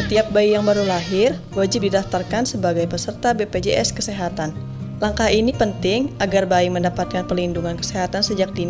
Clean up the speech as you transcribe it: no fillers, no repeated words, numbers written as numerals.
Setiap bayi yang baru lahir wajib didaftarkan sebagai peserta BPJS Kesehatan. Langkah ini penting agar bayi mendapatkan perlindungan kesehatan sejak dini